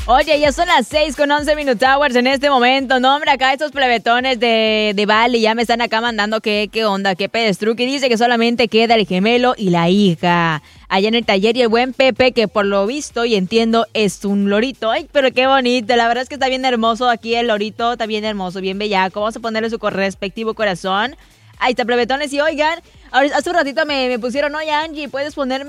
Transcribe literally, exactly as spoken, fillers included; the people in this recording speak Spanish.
Oye, ya son las seis con once Minute Hours en este momento. No, hombre, acá estos plebetones de, de Bali ya me están acá mandando qué, qué onda, qué pedestruque. Dice que solamente queda el gemelo y la hija allá en el taller, y el buen Pepe, que por lo visto y entiendo es un lorito. Ay, pero qué bonito, la verdad es que está bien hermoso aquí el lorito, está bien hermoso, bien bellaco. Vamos a ponerle su respectivo corazón. Ahí está, plebetones. Y oigan, hace un ratito me, me pusieron, oye, Angie, ¿puedes ponerme